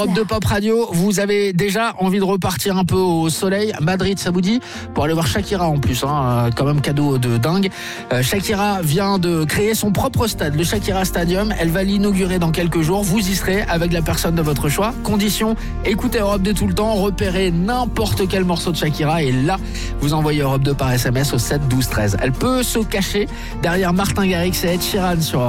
Europe 2 Pop Radio, vous avez déjà envie de repartir un peu au soleil. Madrid, ça vous dit? Pour aller voir Shakira en plus, quand même cadeau de dingue. Shakira vient de créer son propre stade, le Shakira Stadium. Elle va l'inaugurer dans quelques jours. Vous y serez avec la personne de votre choix. Condition, écoutez Europe 2 tout le temps, repérez n'importe quel morceau de Shakira et là, vous envoyez Europe 2 par SMS au 7 12 13. Elle peut se cacher derrière Martin Garrix et Ed Sheeran sur